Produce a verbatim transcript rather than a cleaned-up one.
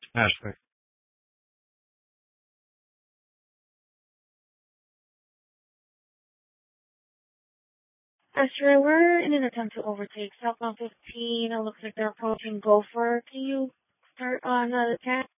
Ashley. Astro, we're in an attempt to overtake Southbound fifteen. It looks like they're approaching Gopher. Can you start on uh, the attack?